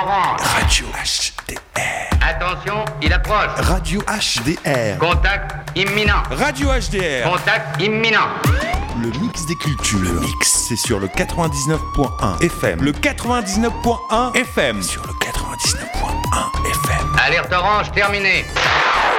range. Radio HDR. Attention, il approche. Radio HDR. Contact imminent. Radio HDR. Contact imminent. Le mix des cultures. Le mix, c'est sur le 99.1 FM. Le 99.1 FM. Sur le 99.1 FM. Alerte orange terminée.